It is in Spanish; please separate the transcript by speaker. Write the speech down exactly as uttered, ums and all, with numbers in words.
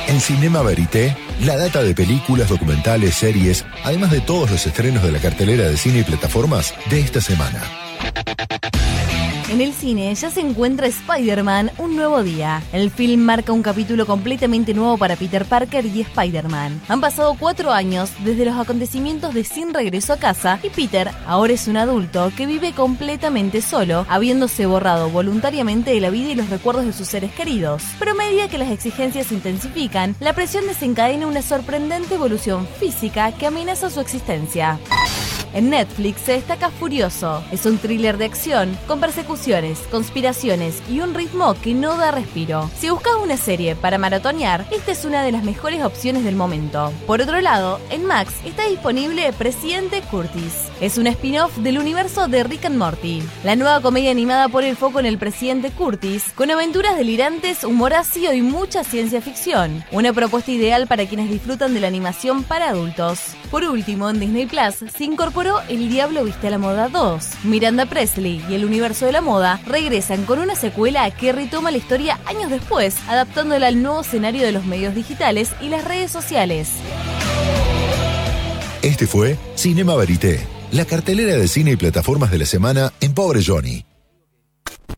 Speaker 1: En Cinema Verité, la data de películas, documentales, series, además de todos los estrenos de la cartelera de cine y plataformas de esta semana.
Speaker 2: En el cine ya se encuentra Spider-Man Un Nuevo Día. El film marca un capítulo completamente nuevo para Peter Parker y Spider-Man. Han pasado cuatro años desde los acontecimientos de Sin Regreso a Casa y Peter ahora es un adulto que vive completamente solo, habiéndose borrado voluntariamente de la vida y los recuerdos de sus seres queridos. Pero a medida que las exigencias se intensifican, la presión desencadena una sorprendente evolución física que amenaza su existencia. En Netflix se destaca Furioso. Es un thriller de acción, con persecuciones, conspiraciones y un ritmo que no da respiro. Si buscas una serie para maratonear, esta es una de las mejores opciones del momento. Por otro lado, en Max está disponible Presidente Curtis. Es un spin-off del universo de Rick and Morty. La nueva comedia animada pone el foco en el Presidente Curtis, con aventuras delirantes, humor ácido y mucha ciencia ficción. Una propuesta ideal para quienes disfrutan de la animación para adultos. Por último, en Disney Plus se incorporó El Diablo Viste a la Moda dos. Miranda Presley y el universo de la moda regresan con una secuela que retoma la historia años después, adaptándola al nuevo escenario de los medios digitales y las redes sociales.
Speaker 1: Este fue Cinema Verité, la cartelera de cine y plataformas de la semana en Pobre Johnny.